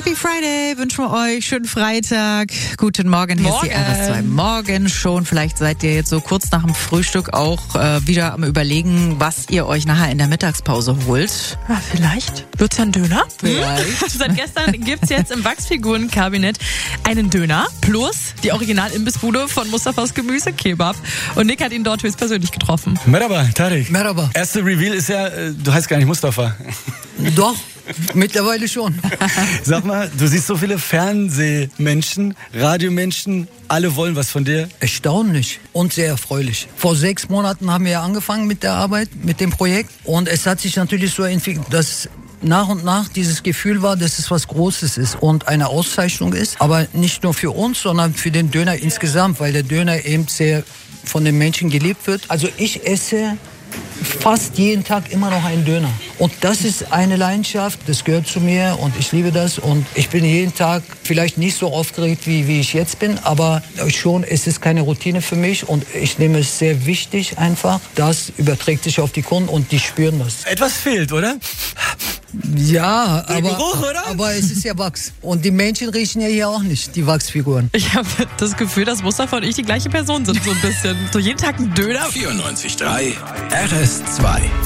Happy Friday wünschen wir euch. Schönen Freitag. Guten Morgen. Hier ist die RS2. Morgen schon. Vielleicht seid ihr jetzt so kurz nach dem Frühstück auch wieder am Überlegen, was ihr euch nachher in der Mittagspause holt. Ja, vielleicht. Wird's ja ein Döner? Vielleicht. Seit gestern gibt's jetzt im Wachsfigurenkabinett einen Döner plus die Original-Imbissbude von Mustafas Gemüse Kebab. Und Nick hat ihn dort höchstpersönlich getroffen. Merhaba, Tarek. Merhaba. Erste Reveal ist ja, du heißt gar nicht Mustafa. Doch, mittlerweile schon. Sag mal, du siehst so viele Fernsehmenschen, Radiomenschen, alle wollen was von dir. Erstaunlich und sehr erfreulich. Vor 6 Monaten haben wir angefangen mit der Arbeit, mit dem Projekt. Und es hat sich natürlich so entwickelt, dass nach und nach dieses Gefühl war, dass es was Großes ist und eine Auszeichnung ist. Aber nicht nur für uns, sondern für den Döner insgesamt, weil der Döner eben sehr von den Menschen geliebt wird. Also ich esse fast jeden Tag immer noch einen Döner. Und das ist eine Leidenschaft, das gehört zu mir und ich liebe das. Und ich bin jeden Tag vielleicht nicht so aufgeregt, wie ich jetzt bin, aber schon, es ist keine Routine für mich und ich nehme es sehr wichtig einfach. Das überträgt sich auf die Kunden und die spüren das. Etwas fehlt, oder? Ja, Geruch, oder? aber es ist ja Wachs. Und die Menschen riechen ja hier auch nicht, die Wachsfiguren. Ich habe das Gefühl, dass Mustafa und ich die gleiche Person sind, so ein bisschen. So jeden Tag ein Döner. 94.3 RS2.